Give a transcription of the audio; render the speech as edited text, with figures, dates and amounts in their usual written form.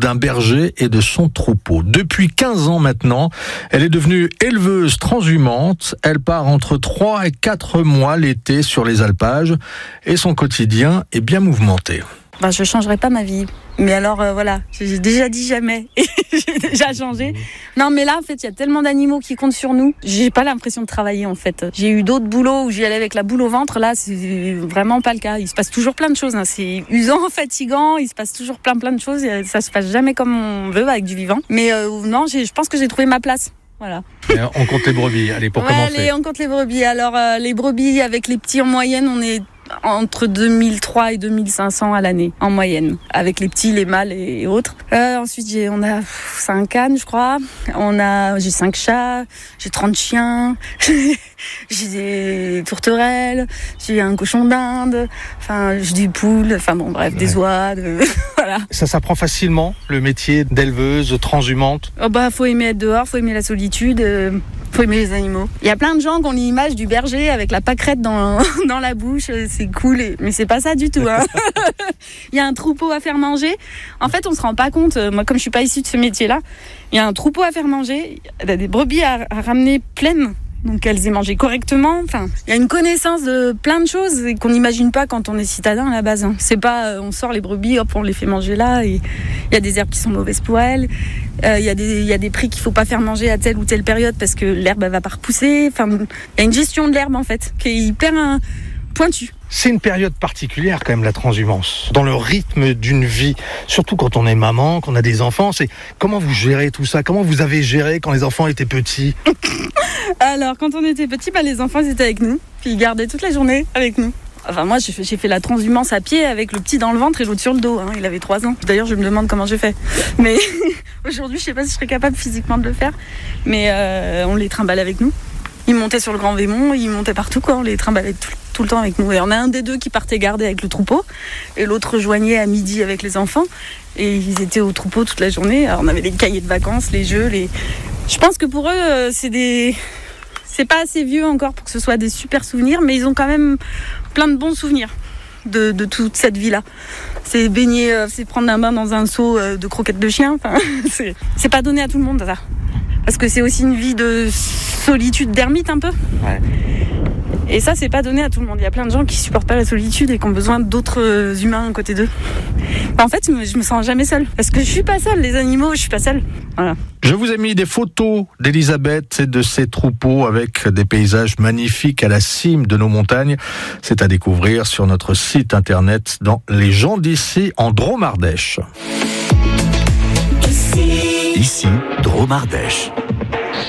d'un berger et de son troupeau. Depuis 15 ans maintenant, elle est devenue éleveuse transhumante. Elle part entre 3 et 4 mois l'été sur les alpages et son quotidien est bien mouvementé. Je ne changerai pas ma vie. Mais alors, voilà, j'ai déjà dit jamais. J'ai déjà changé. Non, mais là, en fait, il y a tellement d'animaux qui comptent sur nous. J'ai pas l'impression de travailler, en fait. J'ai eu d'autres boulots où j'y allais avec la boule au ventre. Là, c'est vraiment pas le cas. Il se passe toujours plein de choses. C'est usant, fatigant. Il se passe toujours plein de choses. Ça se passe jamais comme on veut avec du vivant. Mais non, je pense que j'ai trouvé ma place. Voilà. Et on compte les brebis. Allez, pour commencer. Allez, on compte les brebis. Alors, les brebis, avec les petits en moyenne, on est entre 2003 et 2500 à l'année, en moyenne, avec les petits, les mâles et autres. Ensuite, on a 5 ânes, je crois. J'ai 5 chats, j'ai 30 chiens, j'ai des tourterelles, j'ai un cochon d'Inde, j'ai des poules, des oies, voilà. Ça s'apprend facilement, le métier d'éleveuse transhumante? Faut aimer être dehors, faut aimer la solitude, faut aimer les animaux. Il y a plein de gens qui ont l'image du berger avec la pâquerette dans la bouche, c'est cool, mais c'est pas ça du tout. Hein. Il y a un troupeau à faire manger. En fait, on se rend pas compte. Moi, comme je suis pas issue de ce métier-là, il y a un troupeau à faire manger. Il y a des brebis à ramener pleines. Donc qu'elles aient mangé correctement. Il y a une connaissance de plein de choses qu'on n'imagine pas quand on est citadin à la base. C'est pas on sort les brebis, hop, on les fait manger là. Et il y a des herbes qui sont mauvaises pour elles. Il y a des prés qu'il faut pas faire manger à telle ou telle période parce que l'herbe elle va pas repousser. Il y a une gestion de l'herbe en fait qui est hyper pointue. C'est une période particulière quand même, la transhumance, dans le rythme d'une vie, surtout quand on est maman, qu'on a des enfants. C'est comment vous gérez tout ça? Comment vous avez géré quand les enfants étaient petits? Alors, quand on était petits, les enfants ils étaient avec nous, puis ils gardaient toute la journée avec nous. Moi, j'ai fait la transhumance à pied avec le petit dans le ventre et l'autre sur le dos. Il avait 3 ans. D'ailleurs, je me demande comment j'ai fait. Mais aujourd'hui, je sais pas si je serais capable physiquement de le faire. Mais on les trimballe avec nous. Ils montaient sur le Grand Vémont, ils montaient partout, quoi. On les trimballait tout le temps avec nous. Et on a un des deux qui partait garder avec le troupeau et l'autre rejoignait à midi avec les enfants. Et ils étaient au troupeau toute la journée. Alors, on avait les cahiers de vacances, les jeux. Je pense que pour eux, c'est pas assez vieux encore pour que ce soit des super souvenirs, mais ils ont quand même plein de bons souvenirs de toute cette vie-là. C'est baigner, c'est prendre un bain dans un seau de croquettes de chien. C'est pas donné à tout le monde, ça. Parce que c'est aussi une vie de solitude d'ermite un peu. Ouais. Et ça, c'est pas donné à tout le monde. Il y a plein de gens qui supportent pas la solitude et qui ont besoin d'autres humains à côté d'eux. En fait, je me sens jamais seule. Parce que je suis pas seule. Les animaux, je suis pas seule. Voilà. Je vous ai mis des photos d'Elisabeth et de ses troupeaux avec des paysages magnifiques à la cime de nos montagnes. C'est à découvrir sur notre site internet dans Les gens d'ici en Drôme-Ardèche. Ici, Drôme-Ardèche.